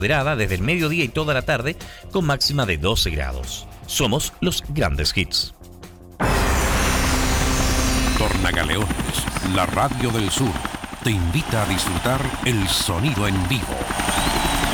moderada desde el mediodía y toda la tarde, con máxima de 12 grados. Somos los Grandes Hits. Tornagaleones, la radio del sur, te invita a disfrutar el sonido en vivo.